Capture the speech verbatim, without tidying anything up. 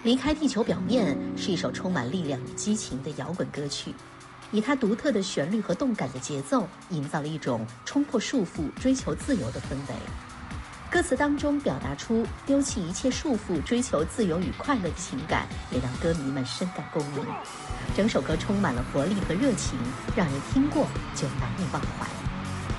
离开地球表面是一首充满力量与激情的摇滚歌曲，以它独特的旋律和动感的节奏，营造了一种冲破束缚、追求自由的氛围。歌词当中表达出丢弃一切束缚、追求自由与快乐的情感，也让歌迷们深感共鸣。整首歌充满了活力和热情，让人听过就难以忘怀。